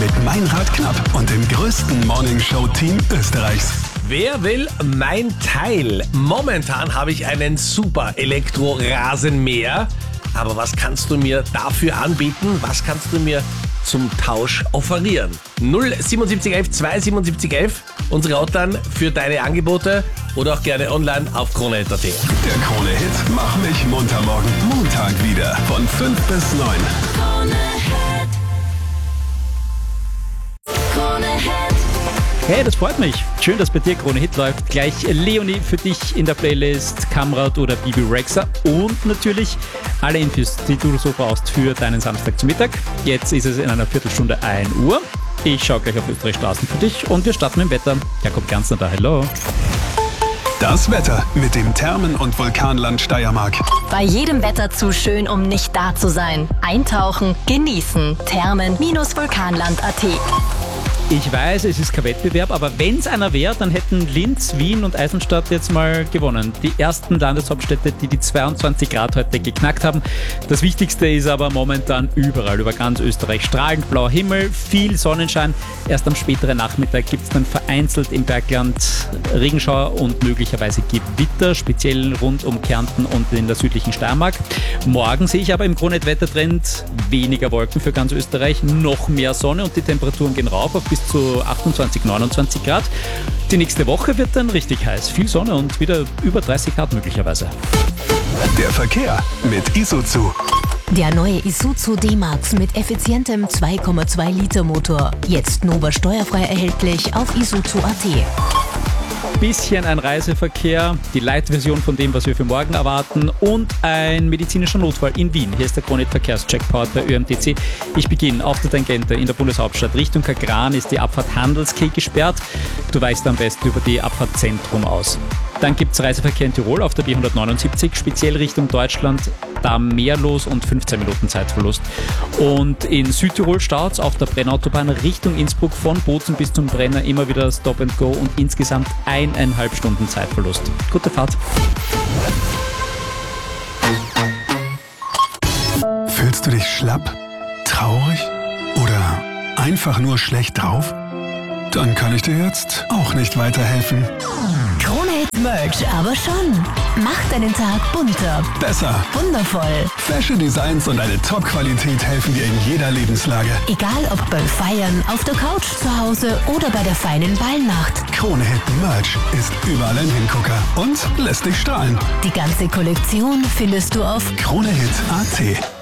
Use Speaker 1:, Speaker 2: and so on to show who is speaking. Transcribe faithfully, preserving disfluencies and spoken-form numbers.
Speaker 1: mit Meinrad Knapp und dem größten Morningshow-Team Österreichs.
Speaker 2: Wer will mein Teil? Momentan habe ich einen super Elektro-Rasenmäher. Aber was kannst du mir dafür anbieten? Was kannst du mir zum Tausch offerieren? null siebenundsiebzig elf zweihundertsiebenundsiebzig elf, unsere Hotline für deine Angebote oder auch gerne online auf kronehit punkt at.
Speaker 1: Der Krone-Hit Mach mich munter morgen Montag wieder von fünf bis neun.
Speaker 3: Hey, das freut mich. Schön, dass bei dir Krone Hit läuft. Gleich Leonie für dich in der Playlist, Kamrat oder Bibi Rexha und natürlich alle Infos, die du so brauchst für deinen Samstag zum Mittag. Jetzt ist es in einer Viertelstunde ein Uhr. Ich schaue gleich auf Österreich Straßen für dich und wir starten mit dem Wetter. Jakob Ganzner da, hello.
Speaker 1: Das Wetter mit dem Thermen- und Vulkanland Steiermark.
Speaker 4: Bei jedem Wetter zu schön, um nicht da zu sein. Eintauchen, genießen. Thermen-vulkanland punkt at.
Speaker 3: Ich weiß, es ist kein Wettbewerb, aber wenn es einer wäre, dann hätten Linz, Wien und Eisenstadt jetzt mal gewonnen. Die ersten Landeshauptstädte, die die zweiundzwanzig Grad heute geknackt haben. Das Wichtigste ist aber momentan überall, über ganz Österreich, strahlend blauer Himmel, viel Sonnenschein. Erst am späteren Nachmittag gibt es dann vereinzelt im Bergland Regenschauer und möglicherweise Gewitter, speziell rund um Kärnten und in der südlichen Steiermark. Morgen sehe ich aber im Krone-Hit-Wettertrend weniger Wolken für ganz Österreich, noch mehr Sonne und die Temperaturen gehen rauf auf bis zu achtundzwanzig, neunundzwanzig Grad. Die nächste Woche wird dann richtig heiß. Viel Sonne und wieder über dreißig Grad möglicherweise.
Speaker 1: Der Verkehr mit Isuzu.
Speaker 5: Der neue Isuzu D-Max mit effizientem zwei Komma zwei Liter Motor. Jetzt Nova steuerfrei erhältlich auf isuzu punkt at.
Speaker 3: Bisschen ein Reiseverkehr, die Light-Version von dem, was wir für morgen erwarten und ein medizinischer Notfall in Wien. Hier ist der Krone-Verkehrscheckpoint bei Ö M T C. Ich beginne auf der Tangente in der Bundeshauptstadt. Richtung Kagran ist die Abfahrt Handelskeh gesperrt. Du weichst am besten über die Abfahrt Zentrum aus. Dann gibt es Reiseverkehr in Tirol auf der B hundertneunundsiebzig, speziell Richtung Deutschland. Da mehr los und fünfzehn Minuten Zeitverlust. Und in Südtirol staut es auf der Brennautobahn Richtung Innsbruck von Bozen bis zum Brenner immer wieder Stop and Go und insgesamt eineinhalb Stunden Zeitverlust. Gute Fahrt.
Speaker 1: Fühlst du dich schlapp, traurig oder einfach nur schlecht drauf? Dann kann ich dir jetzt auch nicht weiterhelfen.
Speaker 5: Krone-Hit Merch aber schon. Macht deinen Tag bunter,
Speaker 1: Besser.
Speaker 5: wundervoll.
Speaker 1: Fashion Designs und eine Top-Qualität helfen dir in jeder Lebenslage.
Speaker 5: Egal ob beim Feiern, auf der Couch zu Hause oder bei der feinen Ballnacht.
Speaker 1: Krone-Hit Merch ist überall ein Hingucker und lässt dich strahlen.
Speaker 5: Die ganze Kollektion findest du auf
Speaker 1: Kronehit punkt at.